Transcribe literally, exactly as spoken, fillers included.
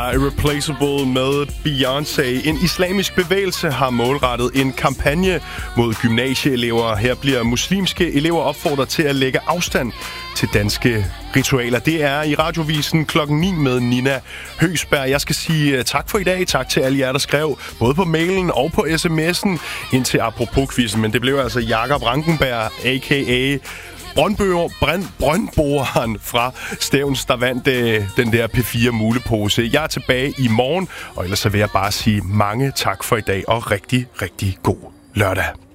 Irreplaceable med Beyoncé. En islamisk bevægelse har målrettet en kampagne mod gymnasieelever. Her bliver muslimske elever opfordret til at lægge afstand til danske ritualer. Det er i Radiovisen klokken ni med Nina Høgsberg. Jeg skal sige tak for i dag. Tak til alle jer, der skrev både på mailen og på sms'en ind til apropos-quizzen. Men det blev altså Jakob Rankenberg, a k a. Brøndboeren fra Stevns, der vandt øh, den der P fire mulepose. Jeg er tilbage i morgen, og ellers så vil jeg bare sige mange tak for i dag, og rigtig, rigtig god lørdag.